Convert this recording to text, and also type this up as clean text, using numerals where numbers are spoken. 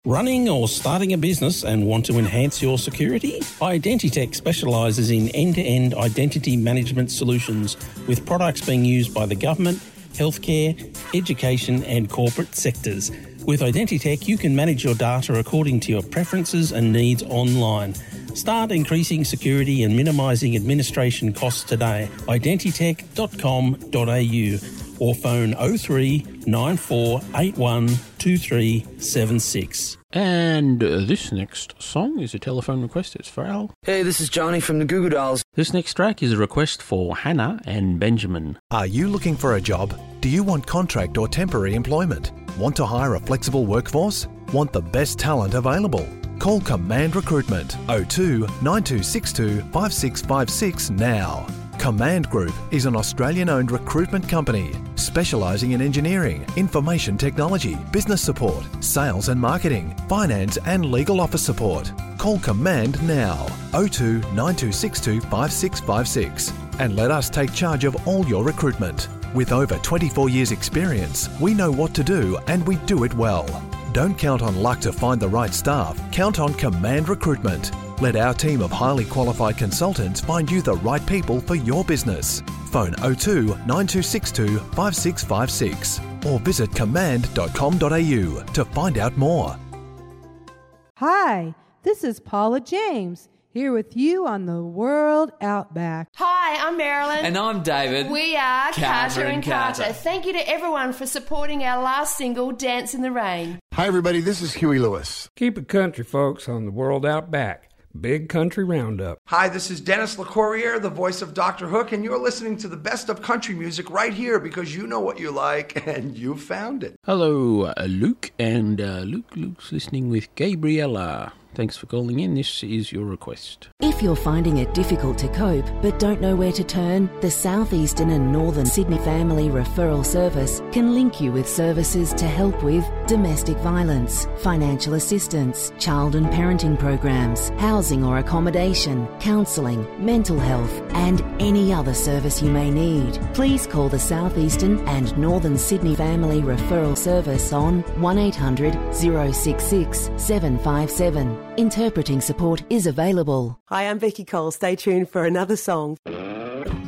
Running or starting a business and want to enhance your security? Identitech specialises in end-to-end identity management solutions with products being used by the government, healthcare, education and corporate sectors. With Identitech, you can manage your data according to your preferences and needs online. Start increasing security and minimising administration costs today. Identitech.com.au or phone 03 9481 2376. And this next song is a telephone request. It's for Al. Hey, this is Johnny from the Goo Goo Dolls. This next track is a request for Hannah and Benjamin. Are you looking for a job? Do you want contract or temporary employment? Want to hire a flexible workforce? Want the best talent available? Call Command Recruitment 02 9262 5656 now. Command Group is an Australian-owned recruitment company specialising in engineering, information technology, business support, sales and marketing, finance and legal office support. Call Command now 02 9262 5656 and let us take charge of all your recruitment. With over 24 years experience, we know what to do and we do it well. Don't count on luck to find the right staff. Count on Command Recruitment. Let our team of highly qualified consultants find you the right people for your business. Phone 02 9262 5656 or visit command.com.au to find out more. Hi, this is Paula James, here with you on the World Outback. Hi, I'm Marilyn. And I'm David. We are Carter and Carter. Thank you to everyone for supporting our last single, Dance in the Rain. Hi, everybody. This is Huey Lewis. Keep it country, folks, on the World Outback. Big Country Roundup. Hi, this is Dennis LeCourrier, the voice of Dr. Hook, and you're listening to the best of country music right here because you know what you like and you found it. Hello, Luke, and Luke's listening with Gabriella. Thanks for calling in. This is your request. If you're finding it difficult to cope but don't know where to turn, the Southeastern and Northern Sydney Family Referral Service can link you with services to help with domestic violence, financial assistance, child and parenting programs, housing or accommodation, counselling, mental health and any other service you may need. Please call the Southeastern and Northern Sydney Family Referral Service on 1800 066 757. Interpreting support is available. Hi, I'm Becky Cole. Stay tuned for another song.